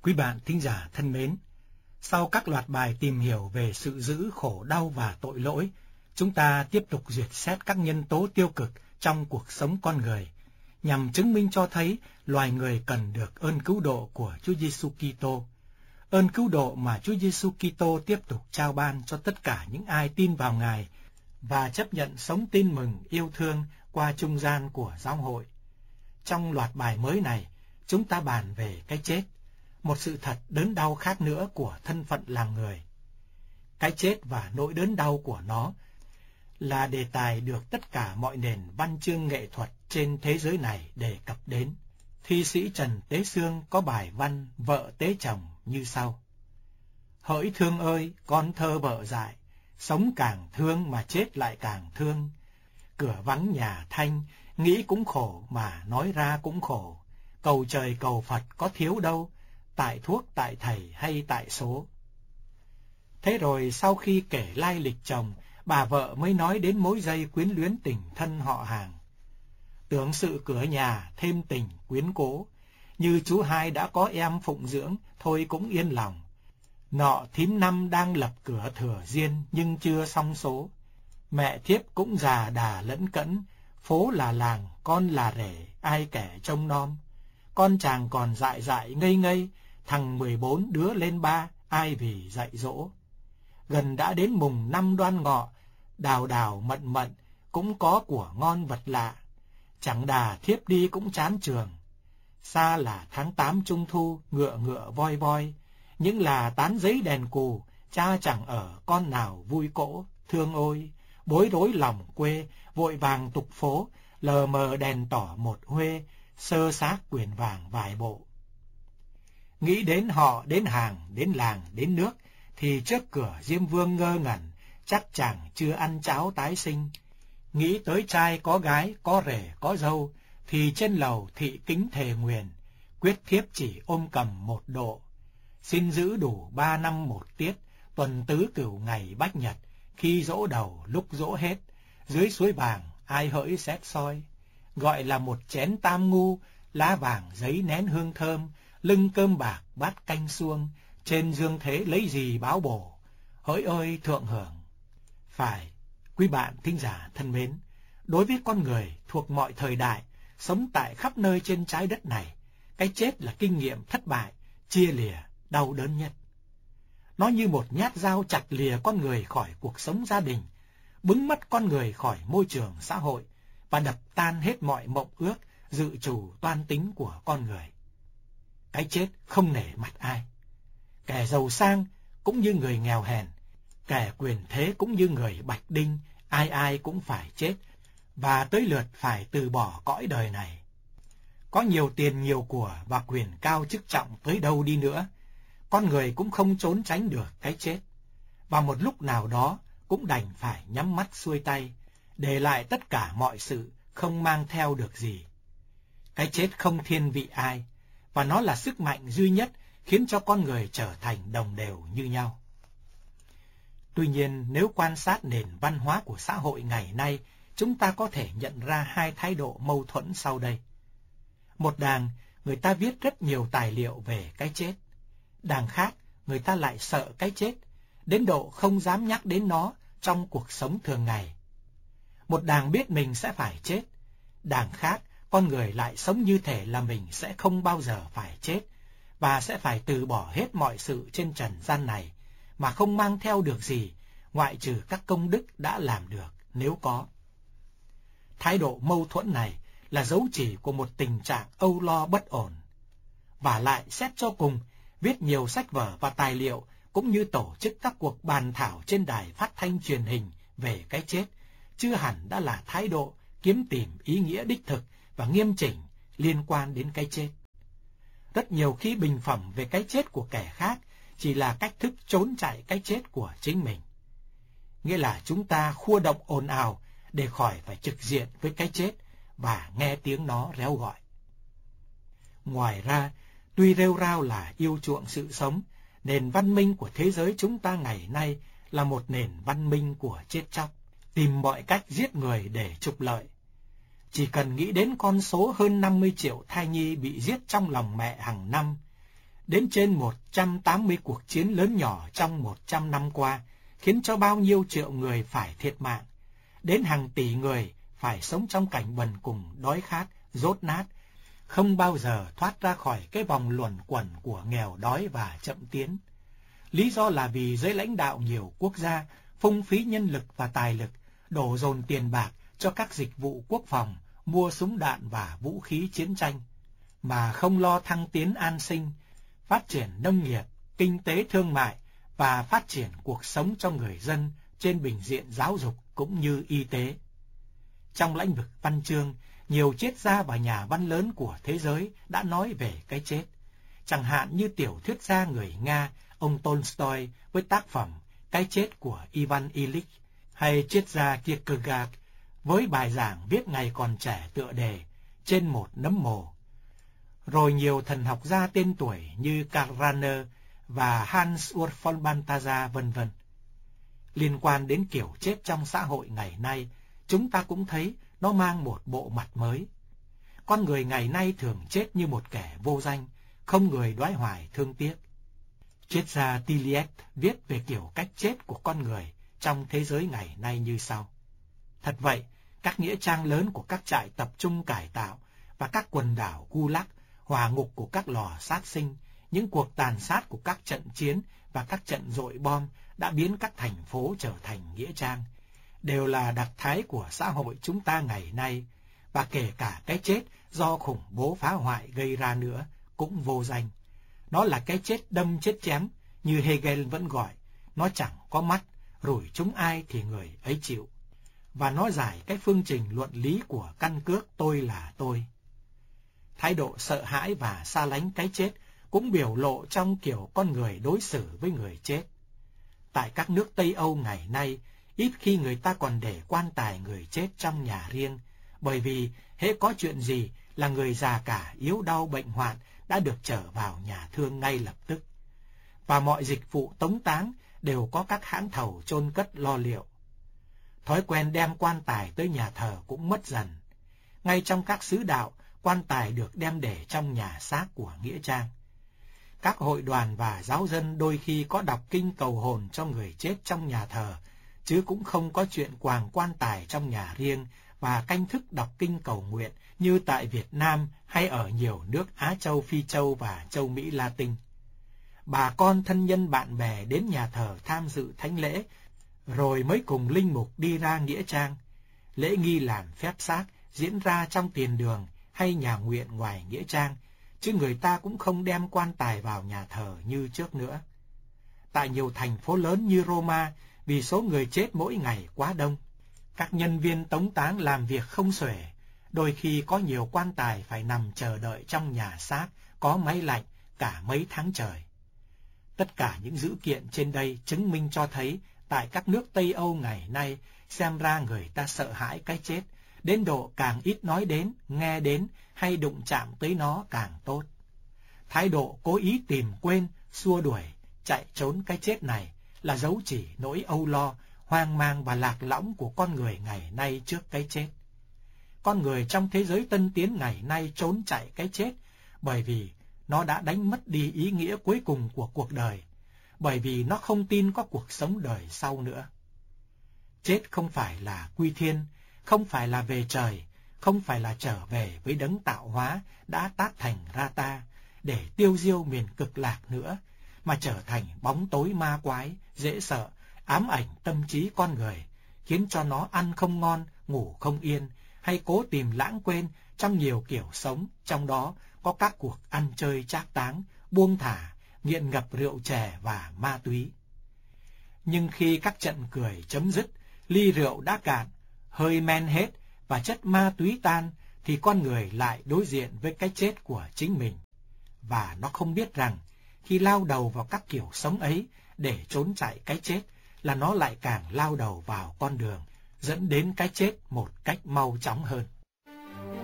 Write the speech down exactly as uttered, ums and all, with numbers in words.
Quý bạn thính giả thân mến, sau các loạt bài tìm hiểu về sự dữ, khổ đau và tội lỗi, chúng ta tiếp tục duyệt xét các nhân tố tiêu cực trong cuộc sống con người, nhằm chứng minh cho thấy loài người cần được ơn cứu độ của Chúa Giêsu Kitô, ơn cứu độ mà Chúa Giêsu Kitô tiếp tục trao ban cho tất cả những ai tin vào Ngài và chấp nhận sống tin mừng yêu thương qua trung gian của giáo hội. Trong loạt bài mới này, chúng ta bàn về cái chết, một sự thật đớn đau khác nữa của thân phận làm người. Cái chết và nỗi đớn đau của nó là đề tài được tất cả mọi nền văn chương nghệ thuật trên thế giới này đề cập đến. Thi sĩ Trần Tế Xương có bài văn Vợ Tế Chồng như sau: Hỡi thương ơi, con thơ vợ dại, sống càng thương mà chết lại càng thương. Cửa vắng nhà thanh, nghĩ cũng khổ mà nói ra cũng khổ. Cầu trời cầu Phật có thiếu đâu, tại thuốc tại thầy hay tại số. Thế rồi sau khi kể lai lịch chồng, bà vợ mới nói đến mối dây quyến luyến tình thân họ hàng. Tưởng sự cửa nhà thêm tình quyến cố, như chú hai đã có em phụng dưỡng, thôi cũng yên lòng. Nọ thím năm đang lập cửa thừa riêng nhưng chưa xong số. Mẹ thiếp cũng già đà lẫn cẫn, phố là làng, con là rể, ai kẻ trông nom. Con chàng còn dại dại ngây ngây, thằng mười bốn đứa lên ba, ai vì dạy dỗ. Gần đã đến mùng năm Đoan Ngọ, đào đào mận mận, cũng có của ngon vật lạ. Chẳng đà thiếp đi cũng chán trường. Xa là tháng tám Trung Thu, ngựa ngựa voi voi, những là tán giấy đèn cù, cha chẳng ở con nào vui cỗ. Thương ôi, bối rối lòng quê, vội vàng tục phố, lờ mờ đèn tỏ một huê, sơ xác quyền vàng vài bộ. Nghĩ đến họ, đến hàng, đến làng, đến nước, thì trước cửa Diêm Vương ngơ ngẩn, chắc chẳng chưa ăn cháo tái sinh. Nghĩ tới trai có gái, có rể, có dâu, thì trên lầu thị kính thề nguyền, quyết thiếp chỉ ôm cầm một độ. Xin giữ đủ ba năm một tiết, tuần tứ cửu ngày bách nhật, khi dỗ đầu lúc dỗ hết, dưới suối vàng ai hỡi xét soi. Gọi là một chén tam ngu, lá vàng giấy nén hương thơm, lưng cơm bạc bát canh suông, trên dương thế lấy gì báo bổ, hỡi ơi thượng hưởng. Phải, quý bạn thính giả thân mến, đối với con người thuộc mọi thời đại, sống tại khắp nơi trên trái đất này, cái chết là kinh nghiệm thất bại, chia lìa, đau đớn nhất. Nó như một nhát dao chặt lìa con người khỏi cuộc sống gia đình, bứng mất con người khỏi môi trường xã hội, và đập tan hết mọi mộng ước, dự trù toan tính của con người. Cái chết không nể mặt ai. Kẻ giàu sang cũng như người nghèo hèn, kẻ quyền thế cũng như người bạch đinh, ai ai cũng phải chết, và tới lượt phải từ bỏ cõi đời này. Có nhiều tiền nhiều của và quyền cao chức trọng tới đâu đi nữa, con người cũng không trốn tránh được cái chết, và một lúc nào đó cũng đành phải nhắm mắt xuôi tay, để lại tất cả mọi sự, không mang theo được gì. Cái chết không thiên vị ai, và nó là sức mạnh duy nhất khiến cho con người trở thành đồng đều như nhau. Tuy nhiên, nếu quan sát nền văn hóa của xã hội ngày nay, chúng ta có thể nhận ra hai thái độ mâu thuẫn sau đây. Một đàng, người ta viết rất nhiều tài liệu về cái chết. Đàng khác, người ta lại sợ cái chết, đến độ không dám nhắc đến nó trong cuộc sống thường ngày. Một đàng biết mình sẽ phải chết, đàng khác, con người lại sống như thể là mình sẽ không bao giờ phải chết, và sẽ phải từ bỏ hết mọi sự trên trần gian này, mà không mang theo được gì, ngoại trừ các công đức đã làm được, nếu có. Thái độ mâu thuẫn này là dấu chỉ của một tình trạng âu lo bất ổn. Và lại, xét cho cùng, viết nhiều sách vở và tài liệu, cũng như tổ chức các cuộc bàn thảo trên đài phát thanh truyền hình về cái chết, chưa hẳn đã là thái độ kiếm tìm ý nghĩa đích thực và nghiêm chỉnh liên quan đến cái chết. Rất nhiều khi bình phẩm về cái chết của kẻ khác chỉ là cách thức trốn chạy cái chết của chính mình. Nghĩa là chúng ta khua động ồn ào để khỏi phải trực diện với cái chết và nghe tiếng nó réo gọi. Ngoài ra, tuy rêu rao là yêu chuộng sự sống, nền văn minh của thế giới chúng ta ngày nay là một nền văn minh của chết chóc, tìm mọi cách giết người để trục lợi. Chỉ cần nghĩ đến con số hơn năm mươi triệu thai nhi bị giết trong lòng mẹ hàng năm, đến trên một trăm tám mươi cuộc chiến lớn nhỏ trong một trăm năm qua, khiến cho bao nhiêu triệu người phải thiệt mạng, đến hàng tỷ người phải sống trong cảnh bần cùng, đói khát, dốt nát, không bao giờ thoát ra khỏi cái vòng luẩn quẩn của nghèo đói và chậm tiến. Lý do là vì giới lãnh đạo nhiều quốc gia phung phí nhân lực và tài lực, đổ dồn tiền bạc cho các dịch vụ quốc phòng, mua súng đạn và vũ khí chiến tranh, mà không lo thăng tiến an sinh, phát triển nông nghiệp, kinh tế thương mại và phát triển cuộc sống cho người dân trên bình diện giáo dục cũng như y tế. Trong lĩnh vực văn chương, nhiều triết gia và nhà văn lớn của thế giới đã nói về cái chết, chẳng hạn như tiểu thuyết gia người Nga ông Tolstoy với tác phẩm Cái chết của Ivan Ilyich, hay triết gia Kierkegaard với bài giảng viết ngày còn trẻ tựa đề Trên một nấm mồ. Rồi nhiều thần học gia tên tuổi như Karl Rahner và Hans Urs von Balthasar vân vân. Liên quan đến kiểu chết trong xã hội ngày nay, chúng ta cũng thấy nó mang một bộ mặt mới. Con người ngày nay thường chết như một kẻ vô danh, không người đoái hoài thương tiếc. Triết gia Tilliet viết về kiểu cách chết của con người trong thế giới ngày nay như sau. Thật vậy, các nghĩa trang lớn của các trại tập trung cải tạo và các quần đảo Gulag, hỏa ngục của các lò sát sinh, những cuộc tàn sát của các trận chiến và các trận dội bom đã biến các thành phố trở thành nghĩa trang, đều là đặc thái của xã hội chúng ta ngày nay, và kể cả cái chết do khủng bố phá hoại gây ra nữa cũng vô danh. Nó là cái chết đâm chết chém, như Hegel vẫn gọi, nó chẳng có mắt, rủi chúng ai thì người ấy chịu. Và nó giải cái phương trình luận lý của căn cước tôi là tôi. Thái độ sợ hãi và xa lánh cái chết cũng biểu lộ trong kiểu con người đối xử với người chết. Tại các nước Tây Âu ngày nay, ít khi người ta còn để quan tài người chết trong nhà riêng, bởi vì hễ có chuyện gì là người già cả yếu đau bệnh hoạn đã được trở vào nhà thương ngay lập tức. Và mọi dịch vụ tống táng đều có các hãng thầu chôn cất lo liệu. Thói quen đem quan tài tới nhà thờ cũng mất dần. Ngay trong các xứ đạo, quan tài được đem để trong nhà xác của nghĩa trang. Các hội đoàn và giáo dân đôi khi có đọc kinh cầu hồn cho người chết trong nhà thờ, chứ cũng không có chuyện quàng quan tài trong nhà riêng và canh thức đọc kinh cầu nguyện như tại Việt Nam hay ở nhiều nước Á Châu, Phi Châu và Châu Mỹ Latin. Bà con thân nhân bạn bè đến nhà thờ tham dự thánh lễ, rồi mới cùng linh mục đi ra nghĩa trang. Lễ nghi làm phép xác diễn ra trong tiền đường hay nhà nguyện ngoài nghĩa trang, chứ người ta cũng không đem quan tài vào nhà thờ như trước nữa. Tại nhiều thành phố lớn như Roma, vì số người chết mỗi ngày quá đông, các nhân viên tống táng làm việc không xuể, đôi khi có nhiều quan tài phải nằm chờ đợi trong nhà xác có máy lạnh cả mấy tháng trời. Tất cả những dữ kiện trên đây chứng minh cho thấy tại các nước Tây Âu ngày nay, xem ra người ta sợ hãi cái chết, đến độ càng ít nói đến, nghe đến hay đụng chạm tới nó càng tốt. Thái độ cố ý tìm quên, xua đuổi, chạy trốn cái chết này là dấu chỉ nỗi âu lo, hoang mang và lạc lõng của con người ngày nay trước cái chết. Con người trong thế giới tân tiến ngày nay trốn chạy cái chết bởi vì nó đã đánh mất đi ý nghĩa cuối cùng của cuộc đời, bởi vì nó không tin có cuộc sống đời sau nữa. Chết không phải là quy thiên, không phải là về trời, không phải là trở về với đấng tạo hóa đã tác thành ra ta để tiêu diêu miền cực lạc nữa, mà trở thành bóng tối ma quái, dễ sợ, ám ảnh tâm trí con người, khiến cho nó ăn không ngon, ngủ không yên, hay cố tìm lãng quên trong nhiều kiểu sống, trong đó có các cuộc ăn chơi trác táng, buông thả, nghiện ngập rượu chè và ma túy. Nhưng khi các trận cười chấm dứt, ly rượu đã cạn, hơi men hết và chất ma túy tan, thì con người lại đối diện với cái chết của chính mình. Và nó không biết rằng, khi lao đầu vào các kiểu sống ấy để trốn chạy cái chết, là nó lại càng lao đầu vào con đường, dẫn đến cái chết một cách mau chóng hơn.